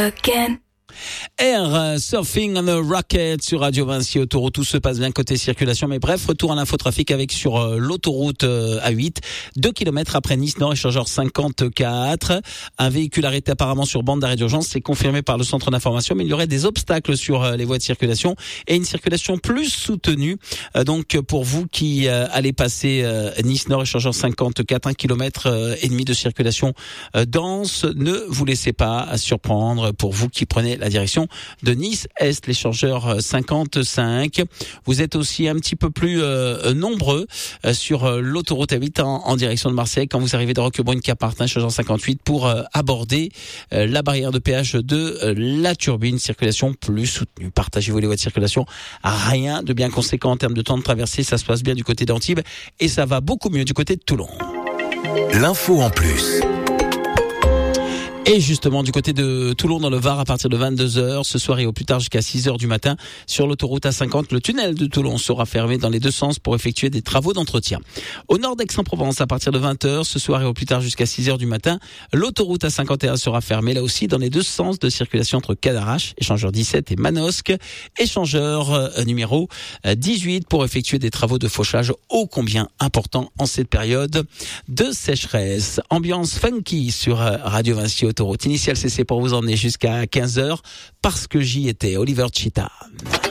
Again. Air Surfing on a Rocket sur Radio Vinci Autoroute. Tout se passe bien côté circulation. Mais bref, retour à l'infotrafic avec sur l'autoroute A8, 2 km après Nice Nord, échangeur 54. Un véhicule arrêté apparemment sur bande d'arrêt d'urgence. C'est confirmé par le centre d'information. Mais il y aurait des obstacles sur les voies de circulation et une circulation plus soutenue. Donc pour vous qui allez passer Nice Nord, échangeur 54, 1 km et demi de circulation dense, ne vous laissez pas surprendre. Pour vous qui prenez la direction de Nice-Est, l'échangeur 55. Vous êtes aussi un petit peu plus nombreux sur l'autoroute A8 en direction de Marseille quand vous arrivez de Roquebrune-Cap-Martin, échangeur 58, pour aborder la barrière de péage de la Turbine. Circulation plus soutenue. Partagez-vous les voies de circulation. Rien de bien conséquent en termes de temps de traversée. Ça se passe bien du côté d'Antibes et ça va beaucoup mieux du côté de Toulon. L'info en plus. Et justement, du côté de Toulon, dans le Var, à partir de 22h, ce soir et au plus tard jusqu'à 6h du matin, sur l'autoroute A50, le tunnel de Toulon sera fermé dans les deux sens pour effectuer des travaux d'entretien. Au nord d'Aix-en-Provence, à partir de 20h, ce soir et au plus tard jusqu'à 6h du matin, l'autoroute A51 sera fermée, là aussi, dans les deux sens de circulation entre Cadarache, échangeur 17, et Manosque, échangeur numéro 18, pour effectuer des travaux de fauchage ô combien importants en cette période de sécheresse. Ambiance funky sur Radio Vinci Autoroute. Initial CC pour vous emmener jusqu'à 15h parce que j'y étais. Oliver Cheetah.